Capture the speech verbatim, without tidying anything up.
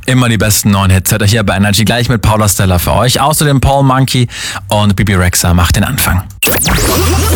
Immer die besten neuen Hits hört ihr hier bei Energy gleich mit Paula Stella für euch. Außerdem Paul Monkey und Bebe Rexha macht den Anfang.